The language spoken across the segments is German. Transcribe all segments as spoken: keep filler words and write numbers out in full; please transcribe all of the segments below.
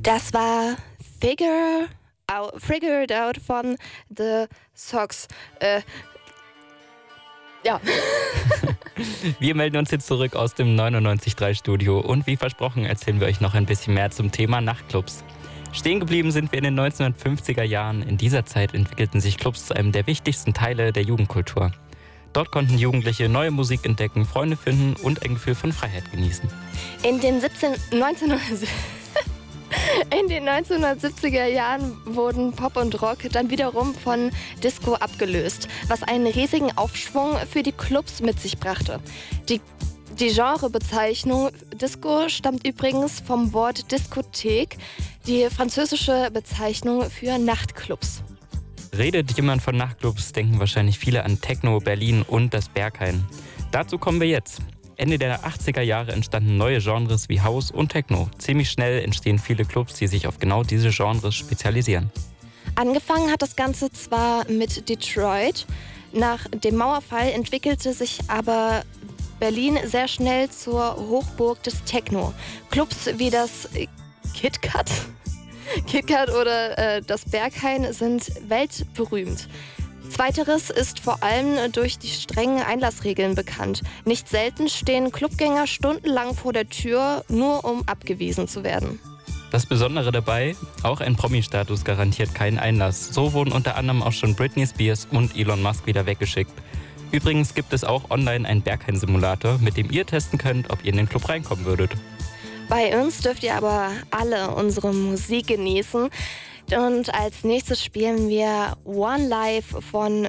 Das war Figure out, Figured Out von The Sox. Äh, ja. Wir melden uns jetzt zurück aus dem neunundneunzig Komma drei Studio und wie versprochen erzählen wir euch noch ein bisschen mehr zum Thema Nachtclubs. Stehen geblieben sind wir in den neunzehnhundertfünfziger Jahren. In dieser Zeit entwickelten sich Clubs zu einem der wichtigsten Teile der Jugendkultur. Dort konnten Jugendliche neue Musik entdecken, Freunde finden und ein Gefühl von Freiheit genießen. In den siebzehn, neunzehnhundert In den neunzehnhundertsiebziger Jahren wurden Pop und Rock dann wiederum von Disco abgelöst, was einen riesigen Aufschwung für die Clubs mit sich brachte. Die, die Genrebezeichnung Disco stammt übrigens vom Wort Diskothek, die französische Bezeichnung für Nachtclubs. Redet jemand von Nachtclubs, denken wahrscheinlich viele an Techno, Berlin und das Berghain. Dazu kommen wir jetzt. Ende der achtziger Jahre entstanden neue Genres wie House und Techno. Ziemlich schnell entstehen viele Clubs, die sich auf genau diese Genres spezialisieren. Angefangen hat das Ganze zwar mit Detroit. Nach dem Mauerfall entwickelte sich aber Berlin sehr schnell zur Hochburg des Techno. Clubs wie das KitKat, KitKat oder äh, das Berghain sind weltberühmt. Zweiteres ist vor allem durch die strengen Einlassregeln bekannt. Nicht selten stehen Clubgänger stundenlang vor der Tür, nur um abgewiesen zu werden. Das Besondere dabei, auch ein Promi-Status garantiert keinen Einlass. So wurden unter anderem auch schon Britney Spears und Elon Musk wieder weggeschickt. Übrigens gibt es auch online einen Berghain-Simulator, mit dem ihr testen könnt, ob ihr in den Club reinkommen würdet. Bei uns dürft ihr aber alle unsere Musik genießen. Und als nächstes spielen wir One Life von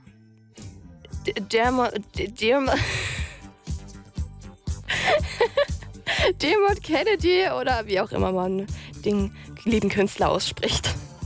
Dermot, Dermot, Dermot Kennedy oder wie auch immer man den lieben Künstler ausspricht.